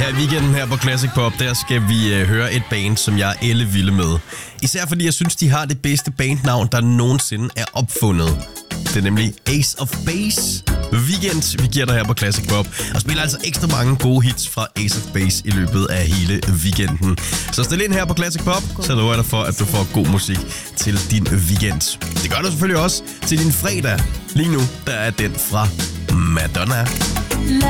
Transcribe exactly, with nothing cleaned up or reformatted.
Her i weekenden her på Classic Pop, der skal vi øh, høre et band, som jeg er ellevilde med. Især fordi jeg synes, de har det bedste bandnavn, der nogensinde er opfundet. Det er nemlig Ace of Base. Weekend, vi giver dig her på Classic Pop, og spiller altså ekstra mange gode hits fra Ace of Base i løbet af hele weekenden. Så stil ind her på Classic Pop, så lover jeg dig for, at du får god musik til din weekend. Det gør du selvfølgelig også til din fredag. Lige nu, der er den fra Madonna.